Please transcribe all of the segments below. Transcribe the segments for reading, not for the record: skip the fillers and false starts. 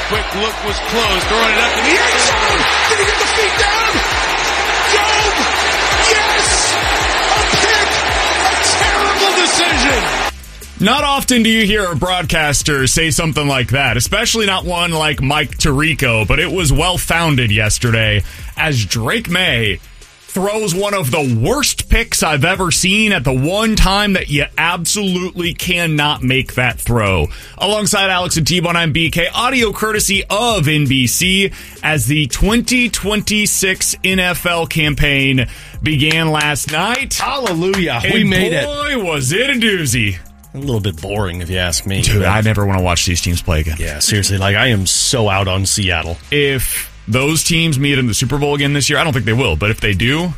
quick look was closed. Throwing it up in the end zone. Did he get the feet down? Job! Yes! A pick! A terrible decision! Not often do you hear a broadcaster say something like that, especially not one like Mike Tirico, but it was well-founded yesterday as Drake May throws one of the worst picks I've ever seen at the one time that you absolutely cannot make that throw. Alongside Alex and T-Bone, I'm BK, audio courtesy of NBC, as the 2026 NFL campaign began last night. Hallelujah. And we made it. Boy, was it a doozy. A little bit boring, if you ask me. Dude, I never want to watch these teams play again. Yeah, seriously. Like, I am so out on Seattle. If those teams meet in the Super Bowl again this year, I don't think they will, but if they do,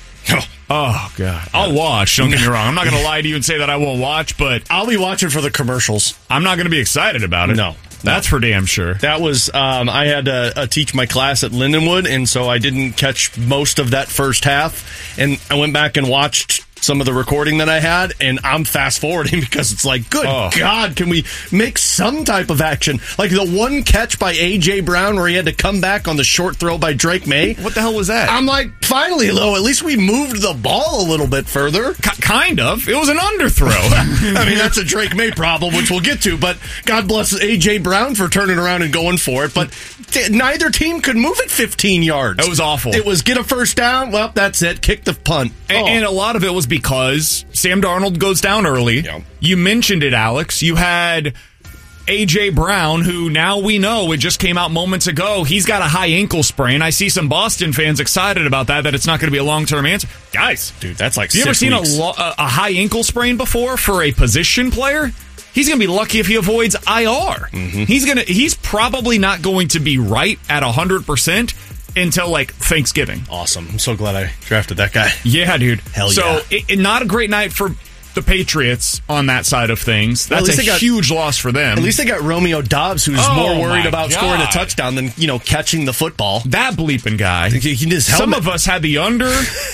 oh, God. I'll watch. Don't get me wrong. I'm not going to lie to you and say that I won't watch, but I'll be watching for the commercials. I'm not going to be excited about it. No. That's for damn sure. That was, I had to teach my class at Lindenwood, and so I didn't catch most of that first half, and I went back and watched some of the recording that I had, and I'm fast forwarding because it's like, good God, can we make some type of action? Like the one catch by A.J. Brown where he had to come back on the short throw by Drake May. What the hell was that? I'm like, finally, though, at least we moved the ball a little bit further. Kind of. It was an underthrow. I mean, that's a Drake May problem, which we'll get to, but God bless A.J. Brown for turning around and going for it, but neither team could move it 15 yards. It was awful. It was get a first down, well, that's it, kick the punt. And a lot of it was because Sam Darnold goes down early. Yeah. You mentioned it, Alex. You had A.J. Brown, who now we know, it just came out moments ago, he's got a high ankle sprain. I see some Boston fans excited about that it's not going to be a long-term answer. Guys, dude, that's like 6 you ever seen weeks. a high ankle sprain before for a position player? He's going to be lucky if he avoids IR. Mm-hmm. He's probably not going to be right at 100% until like Thanksgiving. Awesome. I'm so glad I drafted that guy. Yeah, dude. Hell yeah. So not a great night for the Patriots on that side of things. That's a huge loss for them. At least they got Romeo Doubs, who's more worried about scoring a touchdown than, catching the football. That bleeping guy. Some of us had the under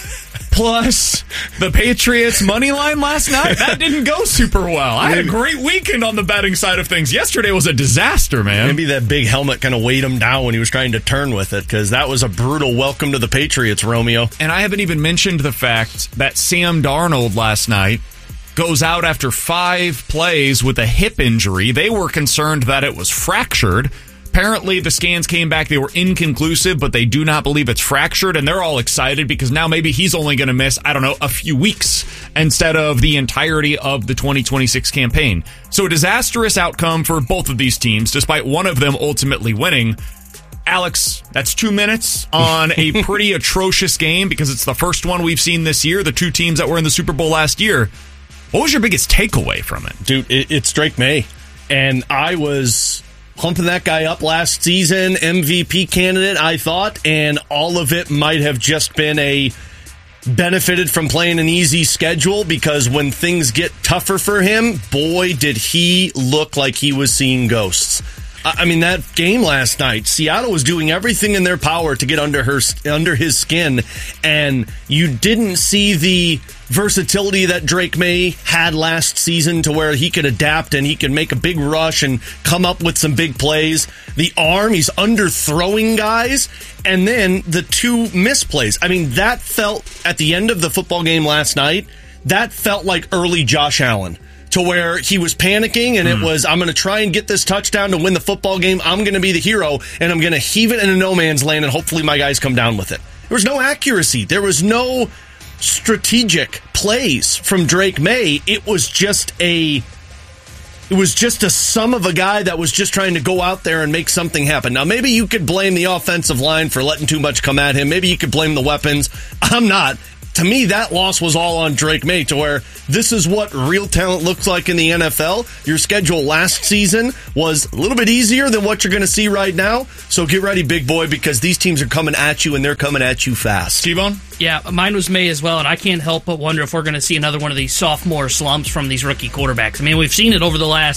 plus the Patriots money line last night. That didn't go super well. I had a great weekend on the betting side of things. Yesterday was a disaster, man. Maybe that big helmet kind of weighed him down when he was trying to turn with it, because that was a brutal welcome to the Patriots, Romeo. And I haven't even mentioned the fact that Sam Darnold last night goes out after 5 plays with a hip injury. They were concerned that it was fractured. Apparently, the scans came back. They were inconclusive, but they do not believe it's fractured, and they're all excited because now maybe he's only going to miss, a few weeks instead of the entirety of the 2026 campaign. So a disastrous outcome for both of these teams, despite one of them ultimately winning. Alex, that's 2 minutes on a pretty atrocious game because it's the first one we've seen this year, the two teams that were in the Super Bowl last year. What was your biggest takeaway from it? Dude, it's Drake May, and I was pumping that guy up last season, MVP candidate, I thought, and all of it might have just been benefited from playing an easy schedule, because when things get tougher for him, boy, did he look like he was seeing ghosts. I mean, that game last night, Seattle was doing everything in their power to get under his skin, and you didn't see the versatility that Drake May had last season to where he could adapt and he could make a big rush and come up with some big plays. The arm, he's underthrowing guys, and then the 2 misplays. I mean, that felt, at the end of the football game last night, that felt like early Josh Allen. To where he was panicking, and it was, I'm going to try and get this touchdown to win the football game. I'm going to be the hero, and I'm going to heave it into no man's land, and hopefully my guys come down with it. There was no accuracy. There was no strategic plays from Drake May. It was just a sum of a guy that was just trying to go out there and make something happen. Now, maybe you could blame the offensive line for letting too much come at him. Maybe you could blame the weapons. I'm not. To me, that loss was all on Drake May, to where this is what real talent looks like in the NFL. Your schedule last season was a little bit easier than what you're going to see right now. So get ready, big boy, because these teams are coming at you, and they're coming at you fast. T-Bone? Yeah, mine was May as well, and I can't help but wonder if we're going to see another one of these sophomore slumps from these rookie quarterbacks. I mean, we've seen it over the last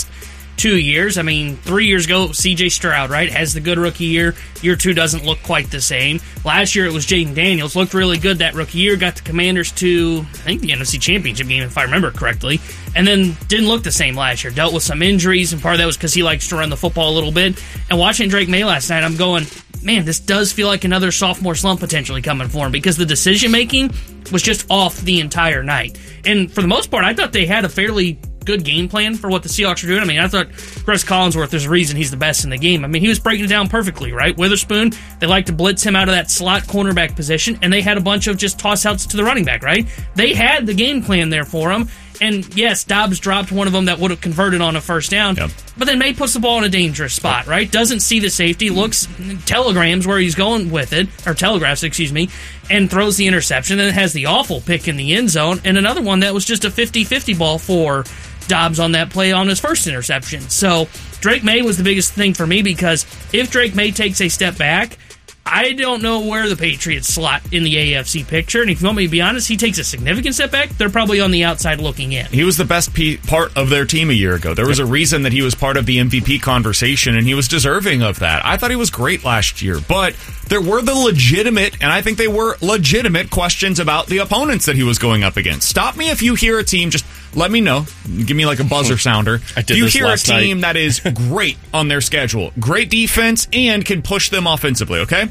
2 years. I mean, 3 years ago, C.J. Stroud, right, has the good rookie year. Year 2 doesn't look quite the same. Last year, it was Jaden Daniels. Looked really good that rookie year. Got the Commanders to, I think, the NFC Championship game, if I remember correctly. And then didn't look the same last year. Dealt with some injuries, and part of that was because he likes to run the football a little bit. And watching Drake May last night, I'm going, man, this does feel like another sophomore slump potentially coming for him, because the decision-making was just off the entire night. And for the most part, I thought they had a fairly good game plan for what the Seahawks were doing. I mean, I thought Chris Collinsworth, there's a reason he's the best in the game. I mean, he was breaking it down perfectly, right? Witherspoon, they like to blitz him out of that slot cornerback position, and they had a bunch of just toss-outs to the running back, right? They had the game plan there for him. And yes, Dobbs dropped one of them that would have converted on a first down. Yep. But then May puts the ball in a dangerous spot, right? Doesn't see the safety, looks, telegrams where he's going with it, or telegraphs, excuse me, and throws the interception. Then it has the awful pick in the end zone, and another one that was just a 50-50 ball for Dobbs on that play on his first interception. So Drake May was the biggest thing for me, because if Drake May takes a step back, I don't know where the Patriots slot in the AFC picture. And if you want me to be honest, he takes a significant step back, they're probably on the outside looking in. He was the best part of their team a year ago. There was a reason that he was part of the MVP conversation, and he was deserving of that. I thought he was great last year, but there were the legitimate, and I think they were legitimate, questions about the opponents that he was going up against. Stop me if you hear a team, just let me know. Give me like a buzzer sounder. If you hear a team that is great on their schedule, great defense, and can push them offensively, okay?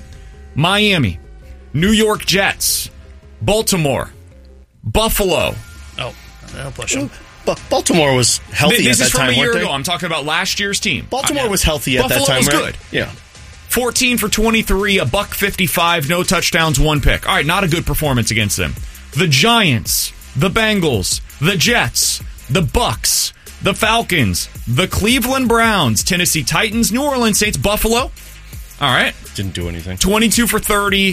Miami, New York Jets, Baltimore, Buffalo. Oh, that'll push them. Baltimore was healthy at that time, weren't they? This is from a year ago. I'm talking about last year's team. Baltimore was healthy at that time, right? Buffalo was good. Yeah. 14 for 23, $155, no touchdowns, 1 pick. All right, not a good performance against them. The Giants, the Bengals, the Jets, the Bucks, the Falcons, the Cleveland Browns, Tennessee Titans, New Orleans Saints, Buffalo. All right. Didn't do anything. 22 for 30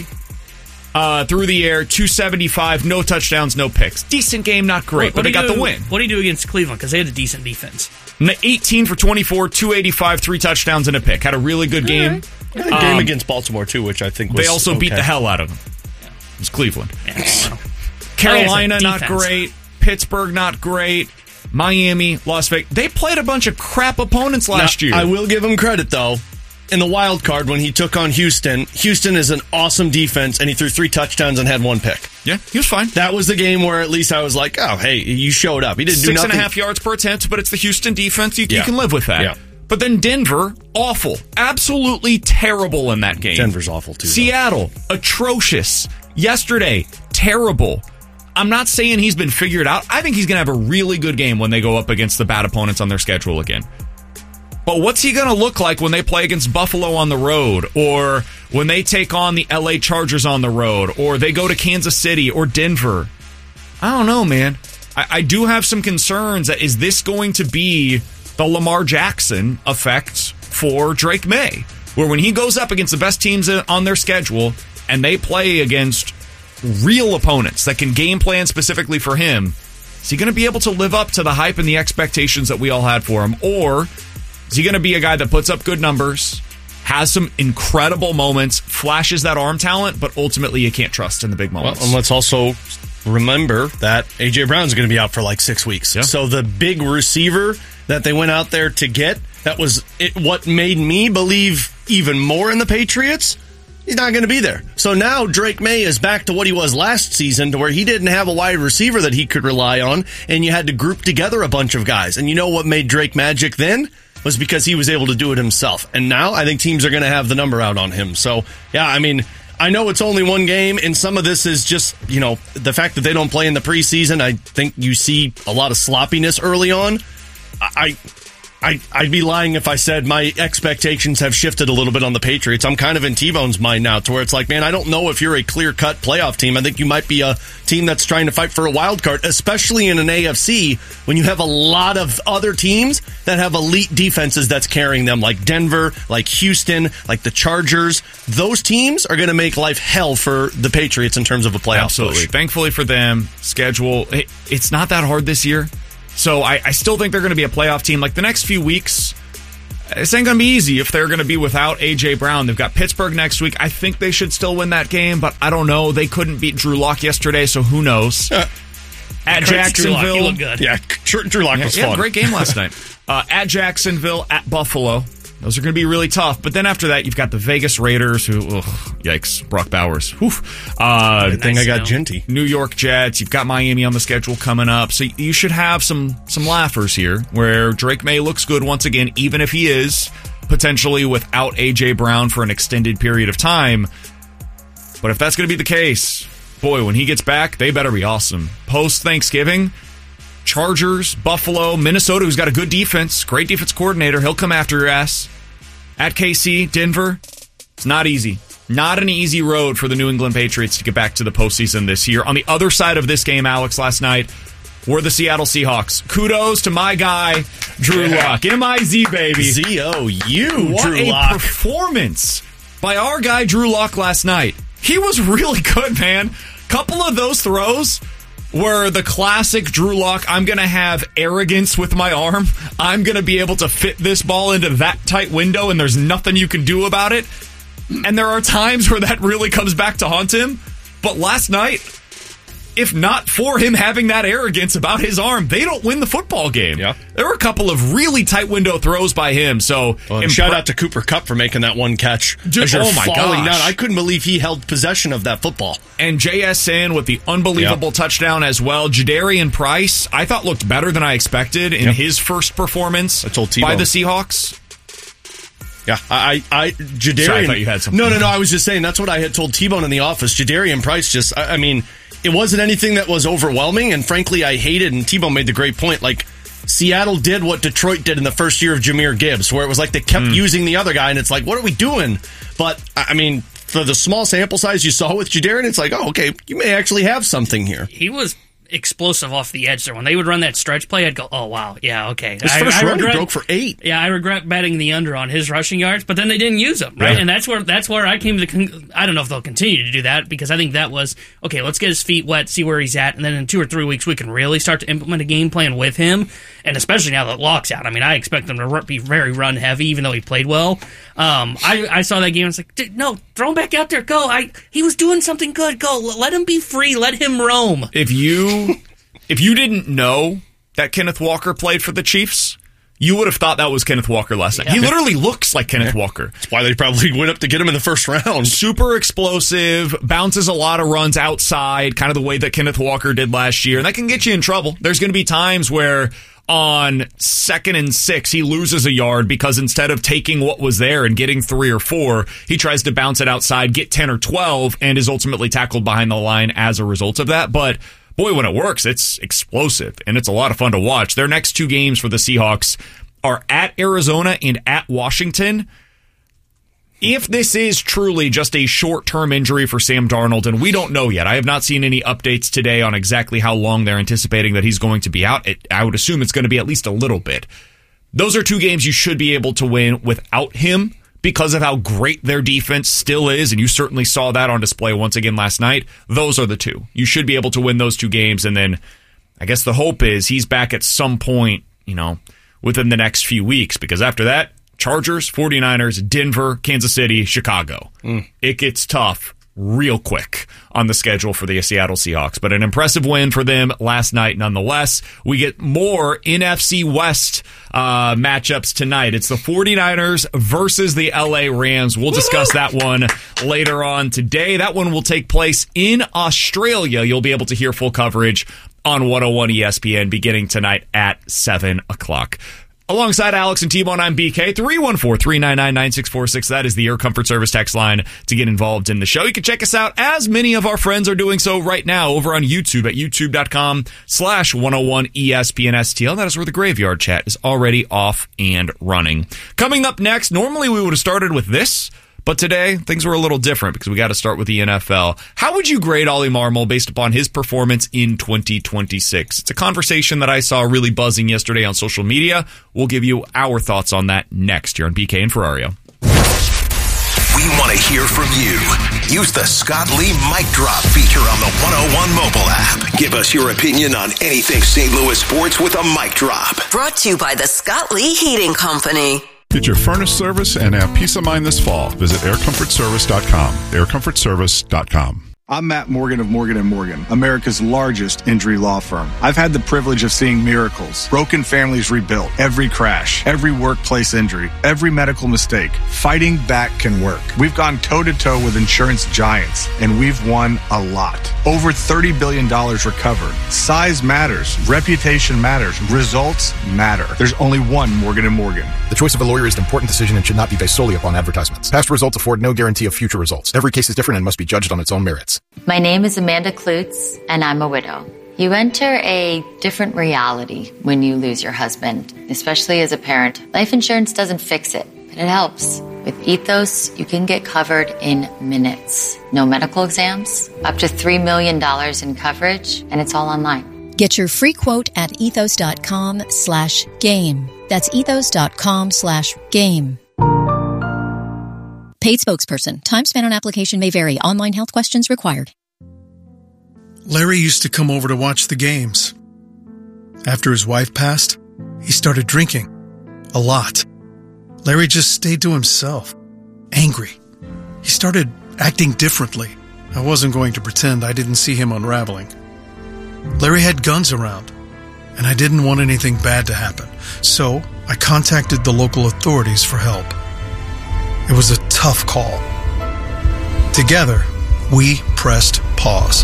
through the air, 275, no touchdowns, no picks. Decent game, not great, but they got the win. What do you do against Cleveland? Because they had a decent defense. 18 for 24, 285, 3 touchdowns and a pick. Had a really good game. Right. Good game against Baltimore, too, which I think was they also beat the hell out of them. It was Cleveland. Yeah, Carolina, not great. Pittsburgh, not great. Miami, Las Vegas. They played a bunch of crap opponents last year. I will give them credit, though. In the wild card, when he took on Houston is an awesome defense, and he threw 3 touchdowns and had 1 pick. Yeah, he was fine. That was the game where at least I was like, oh, hey, you showed up. He didn't do nothing. 6.5 yards per attempt, but it's the Houston defense. You can live with that. Yeah. But then Denver, awful. Absolutely terrible in that game. Denver's awful, too. Seattle, atrocious. Yesterday, terrible. I'm not saying he's been figured out. I think he's going to have a really good game when they go up against the bad opponents on their schedule again. But what's he going to look like when they play against Buffalo on the road, or when they take on the LA Chargers on the road, or they go to Kansas City or Denver? I don't know, man. I do have some concerns. Is this going to be the Lamar Jackson effect for Drake May, where when he goes up against the best teams on their schedule and they play against real opponents that can game plan specifically for him, is he going to be able to live up to the hype and the expectations that we all had for him? Or is he going to be a guy that puts up good numbers, has some incredible moments, flashes that arm talent, but ultimately you can't trust in the big moments? Well, and let's also remember that A.J. Brown's going to be out for like 6 weeks. Yeah. So the big receiver that they went out there to get, that was what made me believe even more in the Patriots. He's not going to be there. So now Drake May is back to what he was last season, to where he didn't have a wide receiver that he could rely on, and you had to group together a bunch of guys. And you know what made Drake magic then? Was because he was able to do it himself. And now I think teams are going to have the number out on him. So, yeah, I mean, I know it's only one game, and some of this is just, you know, the fact that they don't play in the preseason. I think you see a lot of sloppiness early on. I'd be lying if I said my expectations have shifted a little bit on the Patriots. I'm kind of in T-Bone's mind now, to where it's like, man, I don't know if you're a clear-cut playoff team. I think you might be a team that's trying to fight for a wild card, especially in an AFC when you have a lot of other teams that have elite defenses that's carrying them, like Denver, like Houston, like the Chargers. Those teams are going to make life hell for the Patriots in terms of a playoff Absolutely. push. Thankfully for them, schedule, it's not that hard this year. So I still think they're going to be a playoff team. Like the next few weeks, this ain't going to be easy if they're going to be without A.J. Brown. They've got Pittsburgh next week. I think they should still win that game, but I don't know. They couldn't beat Drew Lock yesterday, so who knows? At Jacksonville. Drew Lock, he looked good. Yeah, Drew Lock was fun. Yeah, great game last night. At Jacksonville, at Buffalo. Those are going to be really tough. But then after that, you've got the Vegas Raiders, who, yikes, Brock Bowers. Good thing I got Genty. New York Jets. You've got Miami on the schedule coming up. So you should have some laughers here, where Drake May looks good once again, even if he is potentially without A.J. Brown for an extended period of time. But if that's going to be the case, boy, when he gets back, they better be awesome. Post-Thanksgiving, Chargers, Buffalo, Minnesota, who's got a good defense, great defense coordinator. He'll come after your ass. At KC, Denver, it's not easy. Not an easy road for the New England Patriots to get back to the postseason this year. On the other side of this game, Alex, last night, were the Seattle Seahawks. Kudos to my guy, Drew Lock. M-I-Z, baby. Z-O-U, what Drew a Lock. performance by our guy, Drew Lock, last night. He was really good, man. Couple of those throws were the classic Drew Lock. I'm going to have arrogance with my arm. I'm going to be able to fit this ball into that tight window, and there's nothing you can do about it. And there are times where that really comes back to haunt him. But last night, if not for him having that arrogance about his arm, they don't win the football game. Yeah. There were a couple of really tight window throws by him. So shout out to Cooper Kupp for making that one catch. Dude, oh my gosh. Down. I couldn't believe he held possession of that football. And JSN with the unbelievable touchdown as well. Jadarian Price, I thought looked better than I expected in his first performance by the Seahawks. Yeah, Jadarian. Sorry, I thought you had something. No, I was just saying that's what I had told T-Bone in the office. Jadarian Price just, I mean, it wasn't anything that was overwhelming, and frankly, I hated, and T-Bone made the great point, like, Seattle did what Detroit did in the first year of Jahmyr Gibbs, where it was like they kept using the other guy, and it's like, what are we doing? But, I mean, for the small sample size you saw with Jadarian, it's like, oh, okay, you may actually have something here. He was explosive off the edge there. When they would run that stretch play, I'd go, oh, wow, yeah, okay. His first run, he broke for 8. Yeah, I regret betting the under on his rushing yards, but then they didn't use him, right? Yeah. And that's where I came to the I don't know if they'll continue to do that, because I think that was, okay, let's get his feet wet, see where he's at, and then in 2 or 3 weeks we can really start to implement a game plan with him, and especially now that Locke's out. I mean, I expect him to be very run-heavy, even though he played well. I saw that game, and I was like, dude, no, throw him back out there, go. He was doing something good, go. Let him be free, let him roam. If you didn't know that Kenneth Walker played for the Chiefs, you would have thought that was Kenneth Walker last night. He literally looks like Kenneth Walker. That's why they probably went up to get him in the first round. Super explosive, bounces a lot of runs outside, kind of the way that Kenneth Walker did last year. And that can get you in trouble. There's going to be times where on 2nd and 6, he loses a yard because instead of taking what was there and getting 3 or 4, he tries to bounce it outside, get 10 or 12, and is ultimately tackled behind the line as a result of that. But boy, when it works, it's explosive, and it's a lot of fun to watch. Their next 2 games for the Seahawks are at Arizona and at Washington. If this is truly just a short-term injury for Sam Darnold, and we don't know yet, I have not seen any updates today on exactly how long they're anticipating that he's going to be out. I would assume it's going to be at least a little bit. Those are 2 games you should be able to win without him, because of how great their defense still is, and you certainly saw that on display once again last night. Those are the 2. You should be able to win those 2 games, and then I guess the hope is he's back at some point, within the next few weeks, because after that, Chargers, 49ers, Denver, Kansas City, Chicago. It gets tough real quick on the schedule for the Seattle Seahawks, but an impressive win for them last night nonetheless. We get more NFC West matchups tonight. It's the 49ers versus the LA Rams. We'll discuss that one later on today. That one will take place in Australia. You'll be able to hear full coverage on 101 ESPN beginning tonight at 7 o'clock. Alongside Alex and T-Bone, I'm BK. 314-399-9646. That is the Air Comfort Service text line to get involved in the show. You can check us out, as many of our friends are doing so right now, over on YouTube at youtube.com/101ESPNSTL. That is where the Graveyard Chat is already off and running. Coming up next, normally we would have started with this, but today, things were a little different because we got to start with the NFL. How would you grade Ollie Marmol based upon his performance in 2026? It's a conversation that I saw really buzzing yesterday on social media. We'll give you our thoughts on that next here on BK and Ferrario. We want to hear from you. Use the Scott Lee Mic Drop feature on the 101 mobile app. Give us your opinion on anything St. Louis sports with a mic drop. Brought to you by the Scott Lee Heating Company. Get your furnace service and have peace of mind this fall. Visit aircomfortservice.com. aircomfortservice.com. I'm Matt Morgan of Morgan & Morgan, America's largest injury law firm. I've had the privilege of seeing miracles, broken families rebuilt, every crash, every workplace injury, every medical mistake. Fighting back can work. We've gone toe-to-toe with insurance giants, and we've won a lot. Over $30 billion recovered. Size matters. Reputation matters. Results matter. There's only one Morgan & Morgan. The choice of a lawyer is an important decision and should not be based solely upon advertisements. Past results afford no guarantee of future results. Every case is different and must be judged on its own merits. My name is Amanda Klutz, and I'm a widow. You enter a different reality when you lose your husband, especially as a parent. Life insurance doesn't fix it, but it helps. With Ethos, you can get covered in minutes. No medical exams, up to $3 million in coverage, and it's all online. Get your free quote at ethos.com/game. That's ethos.com/game. Paid spokesperson. Time spent on application may vary. Online health questions required. Larry used to come over to watch the games. After his wife passed, he started drinking. A lot. Larry just stayed to himself. Angry. He started acting differently. I wasn't going to pretend I didn't see him unraveling. Larry had guns around, and I didn't want anything bad to happen. So I contacted the local authorities for help. It was a tough call. Together, we pressed pause.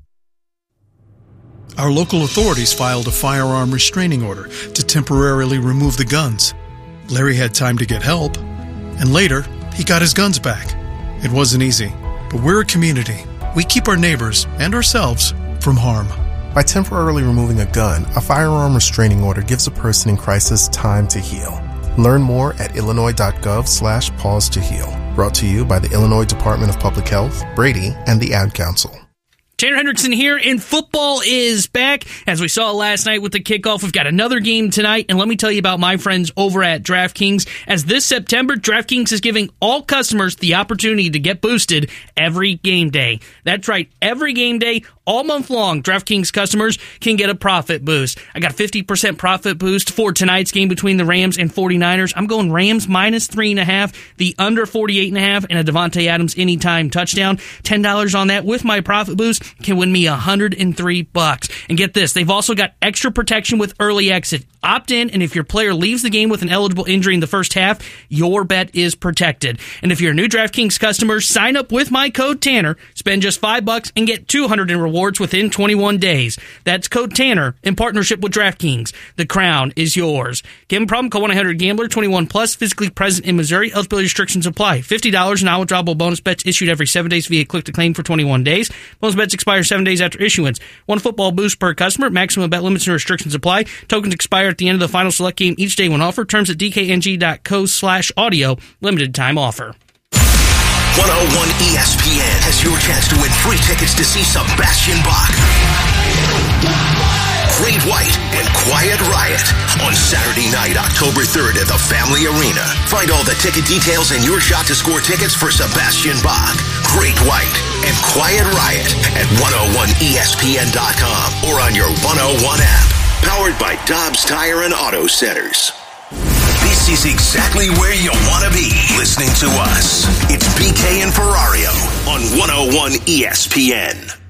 Our local authorities filed a firearm restraining order to temporarily remove the guns. Larry had time to get help, and later, he got his guns back. It wasn't easy, but we're a community. We keep our neighbors and ourselves from harm. By temporarily removing a gun, a firearm restraining order gives a person in crisis time to heal. Learn more at illinois.gov/pause to heal. Brought to you by the Illinois Department of Public Health, Brady, and the Ad Council. Tanner Hendrickson here, and football is back. As we saw last night with the kickoff, we've got another game tonight, and let me tell you about my friends over at DraftKings. As this September, DraftKings is giving all customers the opportunity to get boosted every game day. That's right, every game day, all month long, DraftKings customers can get a profit boost. I got a 50% profit boost for tonight's game between the Rams and 49ers. I'm going Rams minus 3.5, the under 48.5, and a Devontae Adams anytime touchdown. $10 on that with my profit boost can win me $103. And get this, they've also got extra protection with early exit. Opt in, and if your player leaves the game with an eligible injury in the first half, your bet is protected. And if you're a new DraftKings customer, sign up with my code TANNER, spend just $5 and get $200 in rewards within 21 days. That's code TANNER in partnership with DraftKings. The crown is yours. Gambling problem? Call 1-800-GAMBLER. 21 plus, physically present in Missouri. Eligibility restrictions apply. $50 in withdrawable bonus bets issued every 7 days via click to claim for 21 days. Bonus bets expire 7 days after issuance. One football boost per customer. Maximum bet limits and restrictions apply. Tokens expire at the end of the final select game each day when offered. Terms at dkng.co/audio. Limited time offer. 101 ESPN has your chance to win free tickets to see Sebastian Bach, Great White, and Quiet Riot on Saturday night, October 3rd at the Family Arena. Find all the ticket details and your shot to score tickets for Sebastian Bach, Great White, and Quiet Riot at 101ESPN.com or on your 101 app. Powered by Dobbs Tire and Auto Centers. This is exactly where you want to be listening to us. It's BK and Ferrario on 101 ESPN.